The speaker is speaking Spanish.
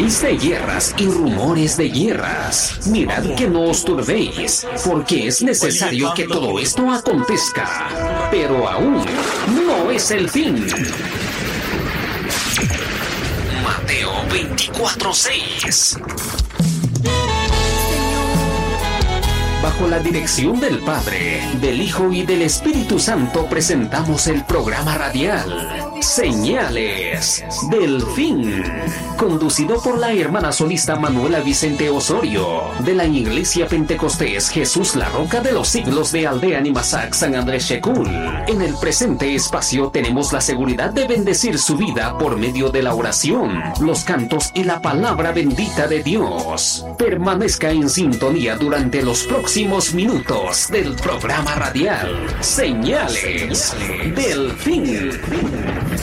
Oís de guerras y rumores de guerras. Mirad que no os turbéis, porque es necesario que todo esto acontezca. Pero aún no es el fin. Mateo 24:6. Bajo la dirección del Padre, del Hijo y del Espíritu Santo presentamos el programa radial Señales del Fin, conducido por la hermana solista Manuela Vicente Osorio, de la Iglesia Pentecostés Jesús la Roca de los Siglos de Aldea Nimasac, San Andrés Checul. En el presente espacio tenemos la seguridad de bendecir su vida por medio de la oración, los cantos y la palabra bendita de Dios. Permanezca en sintonía durante los próximos minutos del programa radial Señales del Fin.